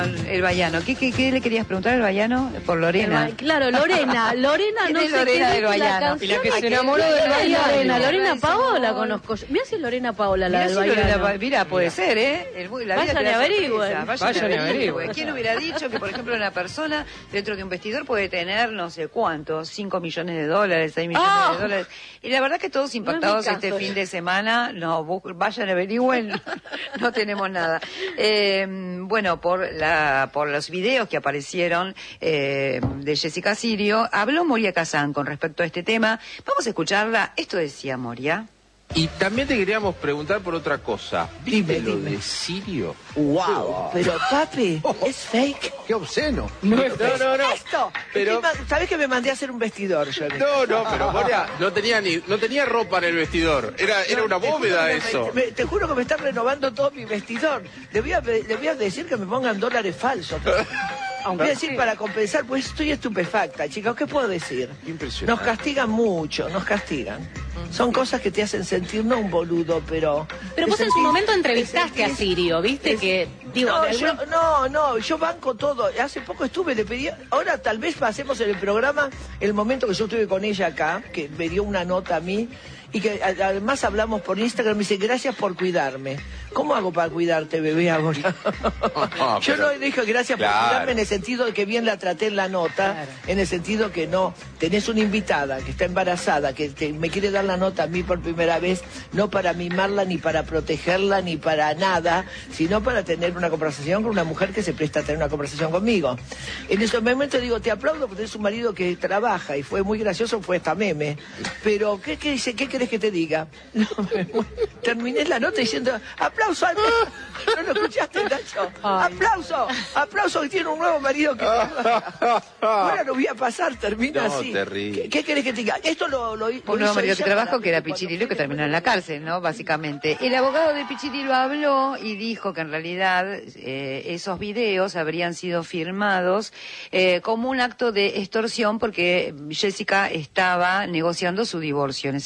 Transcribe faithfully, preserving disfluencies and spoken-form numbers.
El Bahiano. ¿Qué, qué, ¿Qué le querías preguntar al Bahiano? Por Lorena. El, claro, Lorena. Lorena no sé Lorena qué del Bahiano. la Y la que canción se enamoró del Bahiano. Lorena, Lorena Paola la conozco yo. Mirá si es Lorena Paola la Mirá del si Lorena Bahiano. Pa- Mira, puede ser, ¿eh? El, la Vayan vida te y da averigüen. sorpresa. Vayan, Vayan y y averigüen. averigüen. ¿Quién hubiera dicho que, por ejemplo, una persona dentro de un vestidor puede tener no sé cuánto, cinco millones de dólares, seis millones ¡Oh! de dólares? Y la verdad que todos impactados caso, este yo. fin de semana, no, bu- vayan y averigüen, no tenemos nada. Eh, bueno, por la por los videos que aparecieron eh, de Jessica Sirio, habló Moria Kazan con respecto a este tema. Vamos a escucharla. Esto decía Moria. Y también te queríamos preguntar por otra cosa. ¿Viste Dime, lo dime. de Sirio? Wow, pero papi, es fake. ¡Qué obsceno! No, es no, no, no. Esto. Pero- Encima, ¿sabés que me mandé a hacer un vestidor, Johnny? No, no, pero Moria no tenía ni no tenía ropa en el vestidor. Era era una Te juro bóveda que me- eso. me- te juro que me están renovando todo mi vestidor. Le voy a, pe- le voy a decir que me pongan dólares falsos. Aunque decir para compensar, pues estoy estupefacta, chicos. ¿Qué puedo decir? Impresionante. Nos castigan mucho, nos castigan. Son cosas que te hacen sentir, no un boludo, pero... Pero te vos en su sentís- momento te entrevistaste a sentís- Sirio, ¿viste? es- Que, digo, no, de yo, alguna- no, no, yo banco todo. Hace poco estuve, le pedí... Ahora tal vez pasemos en el programa el momento que yo estuve con ella acá, que me dio una nota a mí, y que a- además hablamos por Instagram, me dice, gracias por cuidarme. ¿Cómo hago para cuidarte, bebé, ahora? Yo pero- no dije gracias por Claro. cuidarme en el sentido de que bien la traté en la nota, Claro. en el sentido que no, tenés una invitada que está embarazada, que, que me quiere dar la nota a mí por primera vez, no para mimarla, ni para protegerla, ni para nada, sino para tener una conversación con una mujer que se presta a tener una conversación conmigo. En ese momento digo, te aplaudo porque tenés un marido que trabaja, y fue muy gracioso, fue esta meme. Pero, ¿qué, qué, dice? ¿Qué querés que te diga? No, me- terminé la nota diciendo, aplauso al... ¿No lo escuchaste, Nacho? Ay. Aplauso, aplauso que tiene un nuevo marido que trabaja. Ahora lo voy a pasar, termina No, así. terrible. ¿Qué, qué querés que te diga? Esto lo, lo, lo Un nuevo hizo marido que ella trabajó, para que era cuando Pichirilo, que quiere terminó en la poner- cárcel, ¿no? Básicamente. El abogado de Pichirilo habló y dijo que en realidad eh, esos videos habrían sido firmados eh, como un acto de extorsión porque Jessica estaba negociando su divorcio en ese